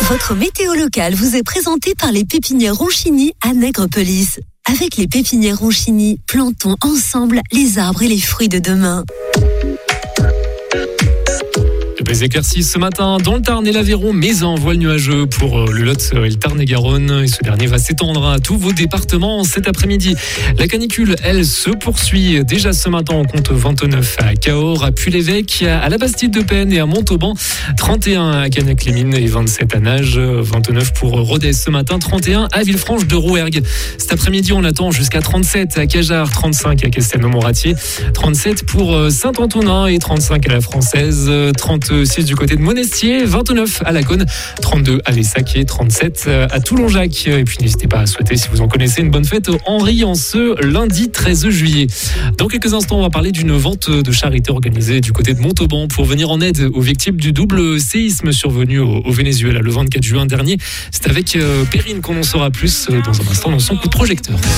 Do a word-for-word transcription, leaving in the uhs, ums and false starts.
Votre météo locale vous est présentée par les pépinières Ronchini à Nègrepelisse. Avec les pépinières Ronchini, plantons ensemble les arbres et les fruits de demain. Les éclaircies ce matin dans le Tarn et l'Aveyron, mais en voile nuageux pour le Lot et le Tarn-et-Garonne. Et ce dernier va s'étendre à tous vos départements cet après-midi. La canicule, elle, se poursuit. Déjà ce matin, on compte vingt-neuf à Cahors, à Puy-l'Évêque, à la Bastide-de-Penne et à Montauban. trente et un à Cagnac-les-Mines et vingt-sept à Nages. vingt-neuf pour Rodez ce matin, trente et un à Villefranche-de-Rouergue. Cet après-midi, on attend jusqu'à trente-sept à Cajarc, trente-cinq à Castelnau-Montratier, trente-sept pour Saint-Antonin et trente-cinq à la Française, trente-six du côté de Monestier, vingt-neuf à Laconne, trente-deux à Lessac et trente-sept à Toulon-Jacques. Et puis n'hésitez pas à souhaiter, si vous en connaissez, une bonne fête Henri en ce lundi treize juillet. Dans quelques instants, on va parler d'une vente de charité organisée du côté de Montauban pour venir en aide aux victimes du double séisme survenu au, au Venezuela le vingt-quatre juin dernier. C'est avec euh, Perrine qu'on en saura plus dans un instant dans son coup de projecteur.